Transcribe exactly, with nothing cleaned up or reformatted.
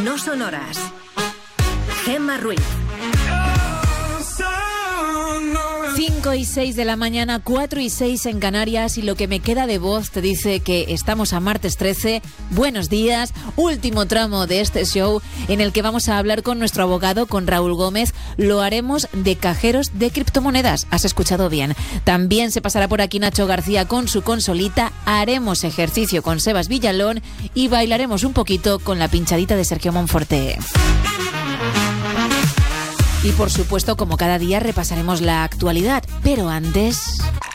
no sonoras. Gemma Ruiz. cinco y seis de la mañana, cuatro y seis en Canarias, y lo que me queda de voz te dice que estamos a martes trece. Buenos días, último tramo de este show en el que vamos a hablar con nuestro abogado, con Raúl Gómez. Lo haremos de cajeros de criptomonedas, has escuchado bien. También se pasará por aquí Nacho García con su consolita, haremos ejercicio con Sebas Villalón y bailaremos un poquito con la pinchadita de Sergio Monforte. Y por supuesto, como cada día, repasaremos la actualidad. Pero antes...